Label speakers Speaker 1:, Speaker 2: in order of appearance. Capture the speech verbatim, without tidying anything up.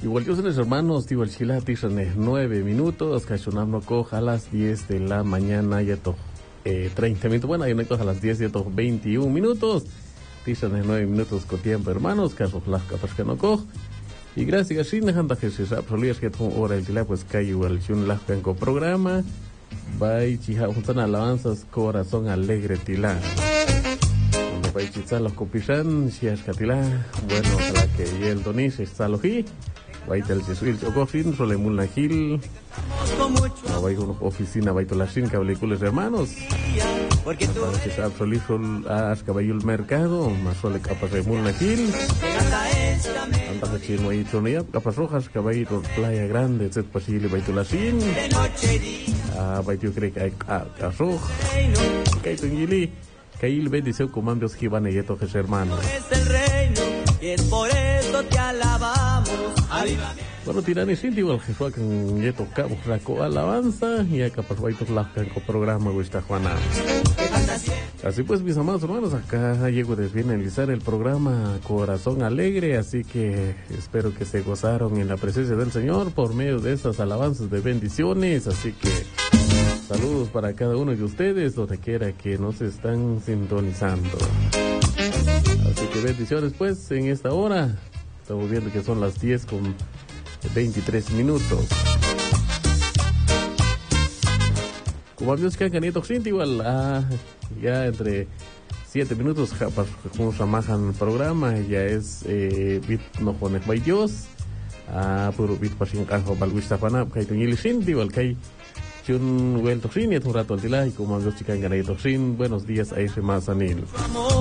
Speaker 1: Igual yo soy hermanos, tío el chilati, son nueve minutos, cachonamno coja a las diez de la mañana, ya to eh, treinta minutos, bueno, hay una cosa a las diez, ya to veintiún minutos, tizan nueve minutos con tiempo, hermanos, caso las capas que no cojo. Y gracias a Shin, dejando que se absolvías que tu hora el chila, pues cae igual, Shun las con programa, bye, chija, juntan alabanzas, corazón alegre, tila. Bai chitza los copisan, si es catila, bueno, ojalá que y el donis está loji, bai tel jesuil chocofin, solemul nagil, bai con oficina, bai tolashin, cablicules hermanos, para que se absolizol a caballo mercado, más sole capas de mul nagil, antes de chino y tonía, capas rojas, caballo playa grande, etc. Pasile, bai tolashin, ah, bai tío cree que hay casoj, que hay tungili. Que ahí el bendición comandos que van a ir todos hermanos.
Speaker 2: Es el reino y es por eso te alabamos.
Speaker 1: Bueno, tirani sinti igual Jesús que ya tocamos raco alabanza y acá por ahí todos los programa gusta Juana. Así pues, mis amados hermanos, acá llego de finalizar el programa Corazón Alegre, así que espero que se gozaron en la presencia del Señor por medio de esas alabanzas de bendiciones, así que saludos para cada uno de ustedes, donde quiera que nos están sintonizando. Así que bendiciones pues en esta hora. Estamos viendo que son las diez con veintitrés minutos. Como amigos que han ganado igual, ah, ya entre siete minutos como ramajan programa, ya es eh, bit no jones by Dios. Ah, puro bit pasin kanjo balguista pana, kay tungili sinti igual kay un vuelto sin y un rato al tila y como amigos que han ganado sin, buenos días a ese más anil.